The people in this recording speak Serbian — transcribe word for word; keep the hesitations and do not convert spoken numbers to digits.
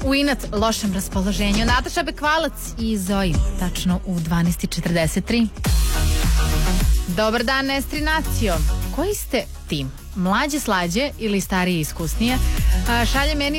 u inat lošem raspoloženju. Nataša Bekvalac i Zoji, tačno u dvanaest i četrdeset tri. Dobar dan, Estri Nacio. Koji ste tim? Mlađe, slađe ili starije, iskusnije? Šalje meni